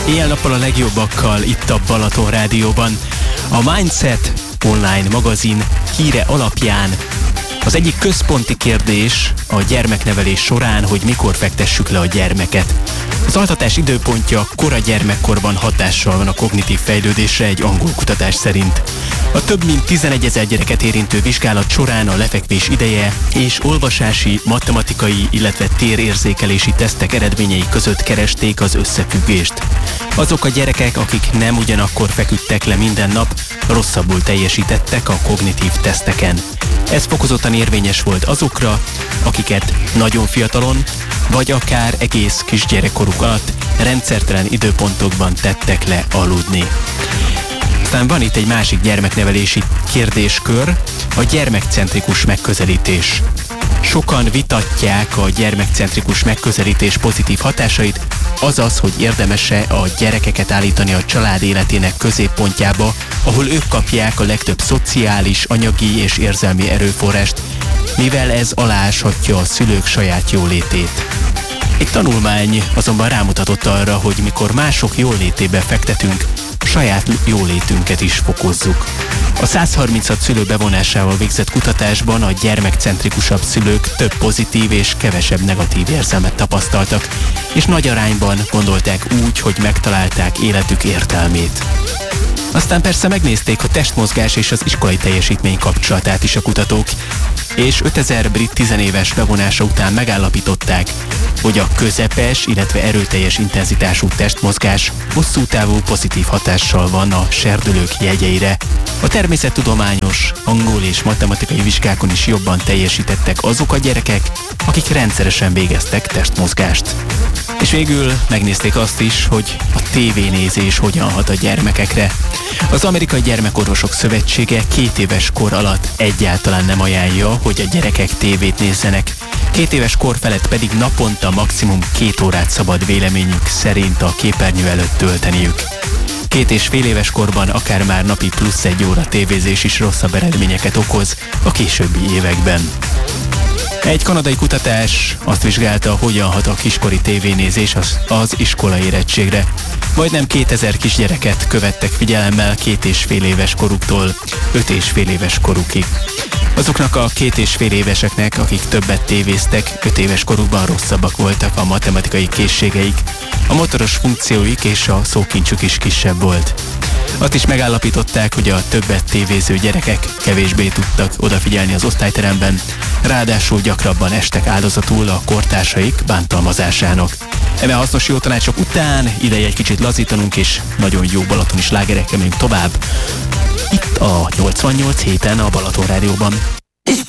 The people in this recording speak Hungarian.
Éjjel-nappal a legjobbakkal itt a Balaton Rádióban. A Mindset online magazin híre alapján az egyik központi kérdés a gyermeknevelés során, hogy mikor fektessük le a gyermeket. Az altatás időpontja kora gyermekkorban hatással van a kognitív fejlődésre egy angol kutatás szerint. A több mint 11 000 gyereket érintő vizsgálat során a lefekvés ideje és olvasási, matematikai, illetve térérzékelési tesztek eredményei között keresték az összefüggést. Azok a gyerekek, akik nem ugyanakkor feküdtek le minden nap, rosszabbul teljesítettek a kognitív teszteken. Ez fokozottan érvényes volt azokra, akiket nagyon fiatalon, vagy akár egész kisgyerekkoruk alatt rendszertelen időpontokban tettek le aludni. Aztán van itt egy másik gyermeknevelési kérdéskör, a gyermekcentrikus megközelítés. Sokan vitatják a gyermekcentrikus megközelítés pozitív hatásait, azaz, hogy érdemes-e a gyerekeket állítani a család életének középpontjába, ahol ők kapják a legtöbb szociális, anyagi és érzelmi erőforrást, mivel ez aláshatja a szülők saját jólétét. Egy tanulmány azonban rámutatott arra, hogy mikor mások jólétébe fektetünk, saját jólétünket is fokozzuk. A 136 szülő bevonásával végzett kutatásban a gyermekcentrikusabb szülők több pozitív és kevesebb negatív érzelmet tapasztaltak, és nagy arányban gondolták úgy, hogy megtalálták életük értelmét. Aztán persze megnézték a testmozgás és az iskolai teljesítmény kapcsolatát is a kutatók, és 5000 brit tizenéves bevonása után megállapították, hogy a közepes, illetve erőteljes intenzitású testmozgás hosszú távú pozitív hatással van a serdülők jegyeire. A természettudományos, angol és matematikai vizsgákon is jobban teljesítettek azok a gyerekek, akik rendszeresen végeztek testmozgást. És végül megnézték azt is, hogy a tévénézés hogyan hat a gyermekekre. Az Amerikai Gyermekorvosok Szövetsége 2 éves kor alatt egyáltalán nem ajánlja, hogy a gyerekek tévét nézzenek. 2 éves kor felett pedig naponta maximum 2 órát szabad véleményük szerint a képernyő előtt tölteniük. 2,5 éves korban akár már napi plusz 1 óra tévézés is rosszabb eredményeket okoz a későbbi években. Egy kanadai kutatás azt vizsgálta, hogyan hat a kiskori tévénézés az iskola érettségre. Majdnem 2000 kisgyereket követtek figyelemmel 2,5 éves koruktól 5,5 éves korukig. Azoknak a 2,5 éveseknek, akik többet tévéztek, 5 éves korukban rosszabbak voltak a matematikai készségeik, a motoros funkcióik és a szókincsük is kisebb volt. Azt is megállapították, hogy a többet tévéző gyerekek kevésbé tudtak odafigyelni az osztályteremben, ráadásul gyakrabban estek áldozatul a kortársaik bántalmazásának. Eme hasznos jó tanácsok után ideje egy kicsit lazítanunk, és nagyon jó balatoni slágerekkel megyünk tovább. Itt a 88 héten a Balaton Rádióban.